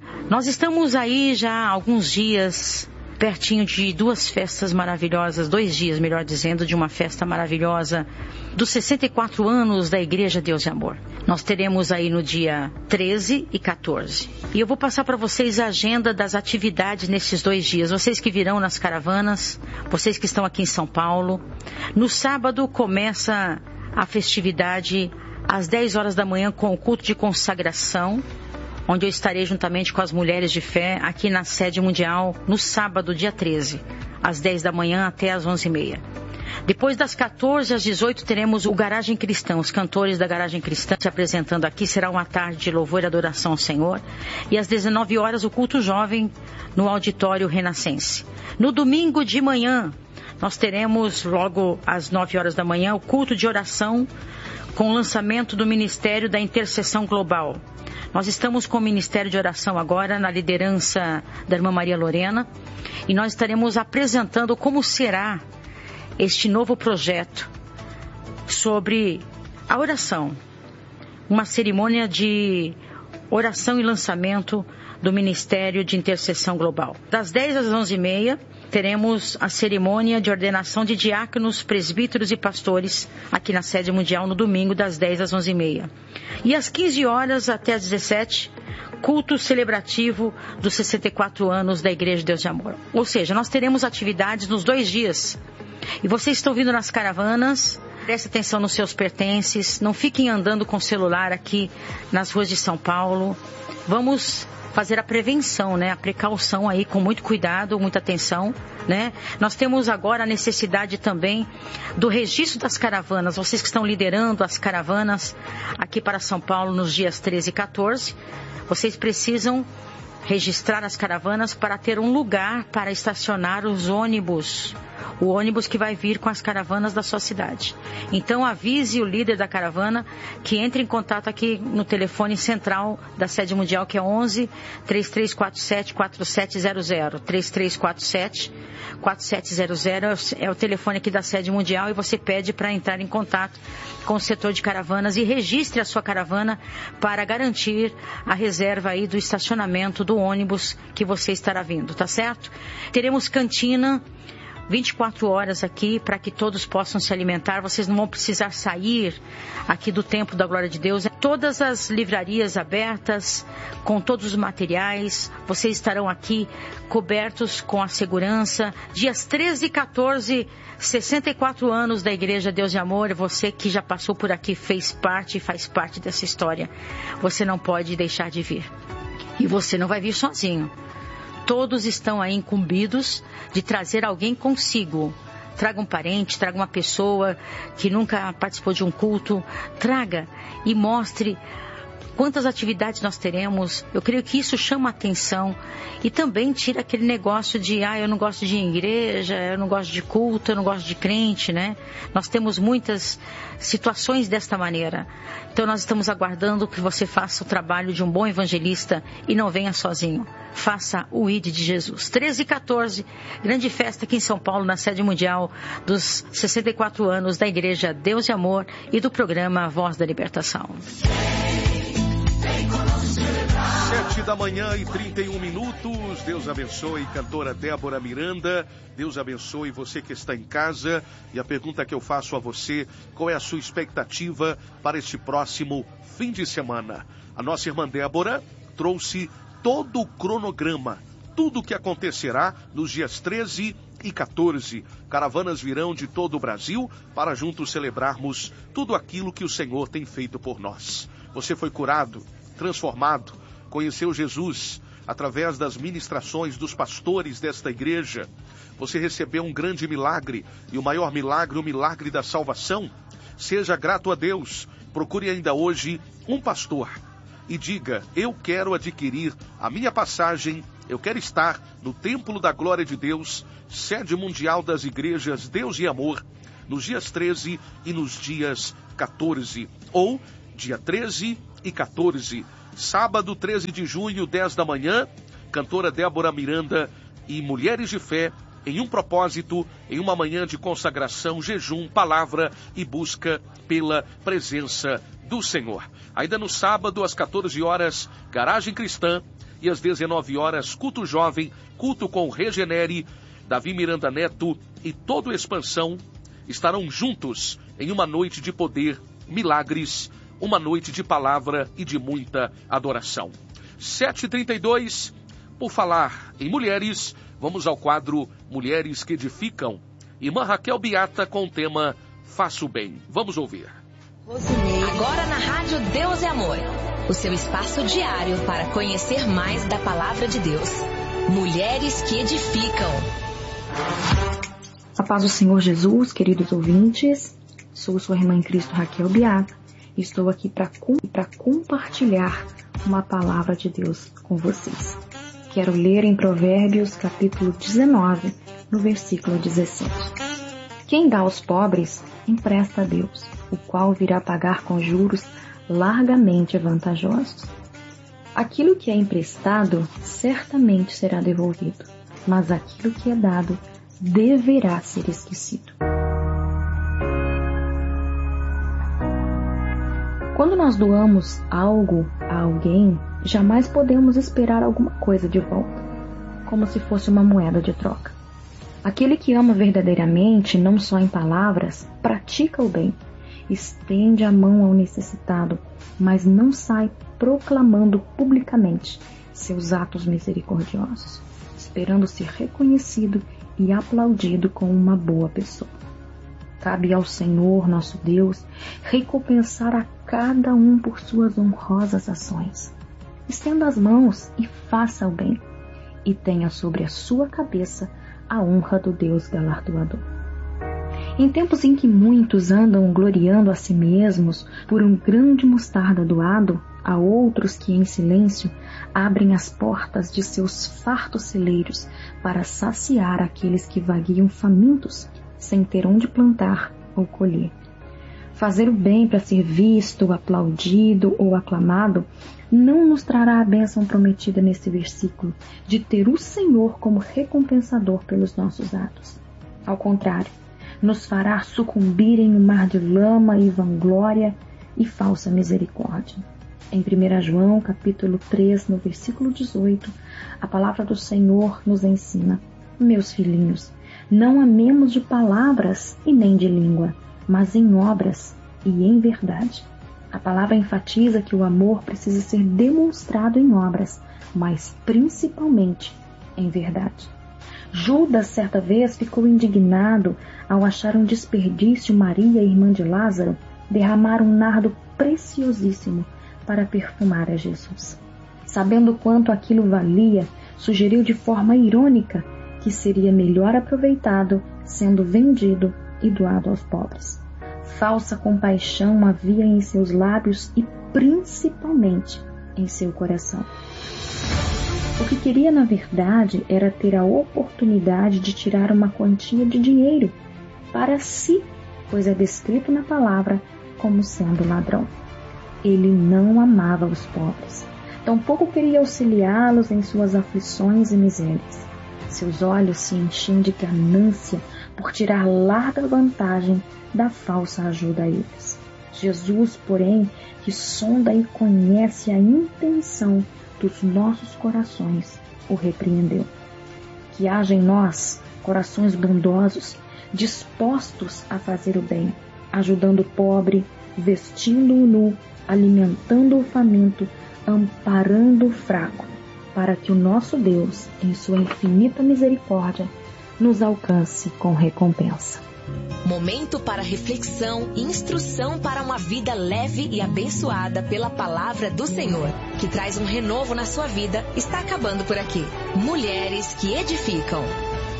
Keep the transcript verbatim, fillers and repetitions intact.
Nós estamos aí já há alguns dias, pertinho de duas festas maravilhosas, dois dias, melhor dizendo, de uma festa maravilhosa dos sessenta e quatro anos da Igreja Deus de Amor. Nós teremos aí no dia treze e quatorze. E eu vou passar para vocês a agenda das atividades nesses dois dias. Vocês que virão nas caravanas, vocês que estão aqui em São Paulo. No sábado começa a festividade às dez horas da manhã com o culto de consagração, onde eu estarei juntamente com as mulheres de fé aqui na sede mundial no sábado, dia treze, às dez da manhã até às onze e meia. Depois das quatorze às dezoito teremos o Garagem Cristã, os cantores da Garagem Cristã se apresentando aqui. Será uma tarde de louvor e adoração ao Senhor. E às dezenove horas o culto jovem no Auditório Renascense. No domingo de manhã nós teremos logo às nove horas da manhã o culto de oração com o lançamento do Ministério da Intercessão Global. Nós estamos com o Ministério de Oração agora na liderança da irmã Maria Lorena e nós estaremos apresentando como será este novo projeto sobre a oração. Uma cerimônia de oração e lançamento do Ministério de Intercessão Global. Das dez às onze e meia teremos a cerimônia de ordenação de diáconos, presbíteros e pastores aqui na sede mundial no domingo das dez às onze e meia. E às quinze horas até às dezessete, culto celebrativo dos sessenta e quatro anos da Igreja Deus de Amor. Ou seja, nós teremos atividades nos dois dias. E vocês estão vindo nas caravanas, prestem atenção nos seus pertences, não fiquem andando com o celular aqui nas ruas de São Paulo. Vamos fazer a prevenção, né? A precaução aí com muito cuidado, muita atenção, né? Nós temos agora a necessidade também do registro das caravanas. Vocês que estão liderando as caravanas aqui para São Paulo nos dias treze e quatorze, vocês precisam registrar as caravanas para ter um lugar para estacionar os ônibus. O ônibus que vai vir com as caravanas da sua cidade. Então avise o líder da caravana que entre em contato aqui no telefone central da sede mundial, que é onze, três três quatro sete, quatro sete zero zero. três três quatro sete, quatro sete zero zero é o telefone aqui da sede mundial e você pede para entrar em contato com o setor de caravanas e registre a sua caravana para garantir a reserva aí do estacionamento do ônibus que você estará vindo, tá certo? Teremos cantina vinte e quatro horas aqui para que todos possam se alimentar. Vocês não vão precisar sair aqui do Templo da Glória de Deus. Todas as livrarias abertas, com todos os materiais. Vocês estarão aqui cobertos com a segurança. Dias treze e quatorze, sessenta e quatro anos da Igreja Deus de Amor. Você que já passou por aqui, fez parte e faz parte dessa história. Você não pode deixar de vir. E você não vai vir sozinho. Todos estão aí incumbidos de trazer alguém consigo. Traga um parente, traga uma pessoa que nunca participou de um culto. Traga e mostre quantas atividades nós teremos. Eu creio que isso chama a atenção e também tira aquele negócio de, ah, eu não gosto de igreja, eu não gosto de culto, eu não gosto de crente, né? Nós temos muitas situações desta maneira. Então nós estamos aguardando que você faça o trabalho de um bom evangelista e não venha sozinho. Faça o I D de Jesus. treze e quatorze, grande festa aqui em São Paulo, na sede mundial dos sessenta e quatro anos da Igreja Deus de Amor e do programa Voz da Libertação. Sete da manhã e trinta e um minutos. Deus abençoe, cantora Débora Miranda. Deus abençoe você que está em casa. E a pergunta que eu faço a você: qual é a sua expectativa para este próximo fim de semana? A nossa irmã Débora trouxe todo o cronograma, tudo o que acontecerá nos dias treze e quatorze. Caravanas virão de todo o Brasil para juntos celebrarmos tudo aquilo que o Senhor tem feito por nós. Você foi curado, transformado, conheceu Jesus através das ministrações dos pastores desta igreja. Você recebeu um grande milagre, e o maior milagre, o milagre da salvação. Seja grato a Deus. Procure ainda hoje um pastor e diga: eu quero adquirir a minha passagem, eu quero estar no Templo da Glória de Deus, sede mundial das igrejas Deus e Amor, nos dias treze e nos dias quatorze. Ou dia treze e quatorze, sábado treze de junho, dez da manhã, cantora Débora Miranda e Mulheres de Fé, em um propósito, em uma manhã de consagração, jejum, palavra e busca pela presença do Senhor. Ainda no sábado, às quatorze horas, Garagem Cristã, E às dezenove horas, culto jovem, culto com Regenere, Davi Miranda Neto e todo Expansão estarão juntos em uma noite de poder, milagres, uma noite de palavra e de muita adoração. sete e trinta e dois, por falar em mulheres, vamos ao quadro Mulheres que Edificam. Irmã Raquel Beata com o tema Faça o Bem. Vamos ouvir. Agora na Rádio Deus é Amor, o seu espaço diário para conhecer mais da Palavra de Deus. Mulheres que Edificam. A paz do Senhor Jesus, queridos ouvintes, sou sua irmã em Cristo Raquel Beata e estou aqui para para compartilhar uma palavra de Deus com vocês. Quero ler em Provérbios capítulo dezenove, no versículo dezessete. Quem dá aos pobres, empresta a Deus, o qual virá pagar com juros largamente vantajosos. Aquilo que é emprestado certamente será devolvido, mas aquilo que é dado deverá ser esquecido. Quando nós doamos algo a alguém, jamais podemos esperar alguma coisa de volta, como se fosse uma moeda de troca. Aquele que ama verdadeiramente, não só em palavras, pratica o bem, estende a mão ao necessitado, mas não sai proclamando publicamente seus atos misericordiosos, esperando ser reconhecido e aplaudido como uma boa pessoa. Cabe ao Senhor, nosso Deus, recompensar a cada um por suas honrosas ações. Estenda as mãos e faça o bem, e tenha sobre a sua cabeça a honra do Deus galardoador. Em tempos em que muitos andam gloriando a si mesmos por um grão de mostarda doado, há outros que em silêncio abrem as portas de seus fartos celeiros para saciar aqueles que vagueiam famintos, sem ter onde plantar ou colher. Fazer o bem para ser visto, aplaudido ou aclamado não nos trará a bênção prometida nesse versículo de ter o Senhor como recompensador pelos nossos atos. Ao contrário, nos fará sucumbir em um mar de lama e vanglória e falsa misericórdia. Em primeiro João, capítulo três, no versículo dezoito, a palavra do Senhor nos ensina: meus filhinhos, não amemos de palavras e nem de língua, mas em obras e em verdade. A palavra enfatiza que o amor precisa ser demonstrado em obras, mas principalmente em verdade. Judas, certa vez, ficou indignado ao achar um desperdício Maria, irmã de Lázaro, derramar um nardo preciosíssimo para perfumar a Jesus. Sabendo quanto aquilo valia, sugeriu de forma irônica que seria melhor aproveitado sendo vendido e doado aos pobres. Falsa compaixão havia em seus lábios e principalmente em seu coração. O que queria, na verdade, era ter a oportunidade de tirar uma quantia de dinheiro para si, pois é descrito na palavra como sendo ladrão. Ele não amava os pobres, tampouco queria auxiliá-los em suas aflições e misérias. Seus olhos se enchiam de ganância por tirar larga vantagem da falsa ajuda a eles. Jesus, porém, que sonda e conhece a intenção dos nossos corações, o repreendeu. Que haja em nós corações bondosos, dispostos a fazer o bem, ajudando o pobre, vestindo-o nu, alimentando o faminto, amparando o fraco, para que o nosso Deus, em sua infinita misericórdia, nos alcance com recompensa. Momento para reflexão e instrução para uma vida leve e abençoada pela palavra do Senhor, que traz um renovo na sua vida, está acabando por aqui. Mulheres que Edificam.